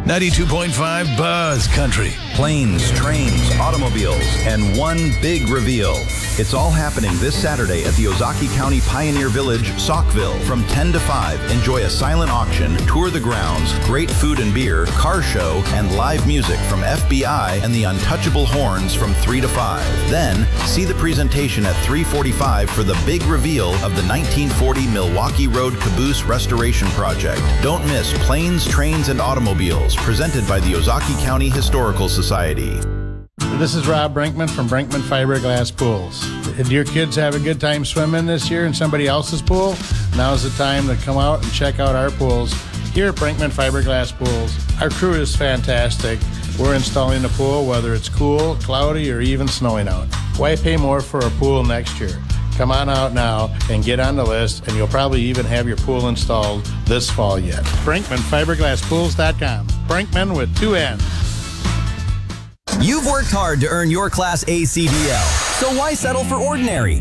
92.5 Buzz Country. Planes, trains, automobiles, and one big reveal. It's all happening this Saturday at the Ozaukee County Pioneer Village, Saukville. From 10 to 5, enjoy a silent auction, tour the grounds, great food and beer, car show, and live music from FBI and the Untouchable Horns from 3 to 5. Then, see the presentation at 3:45 for the big reveal of the 1940 Milwaukee Road Caboose Restoration Project. Don't miss Planes, Trains, and Automobiles, presented by the Ozaukee County Historical Society. This is Rob Brinkman from Brinkman Fiberglass Pools. Did your kids have a good time swimming this year in somebody else's pool? Now's the time to come out and check out our pools here at Brinkman Fiberglass Pools. Our crew is fantastic. We're installing a pool whether it's cool, cloudy, or even snowing out. Why pay more for a pool next year? Come on out now and get on the list, and you'll probably even have your pool installed this fall yet. BrinkmanFiberglassPools.com. Brinkman with 2 N's. You've worked hard to earn your Class A CDL, so why settle for ordinary?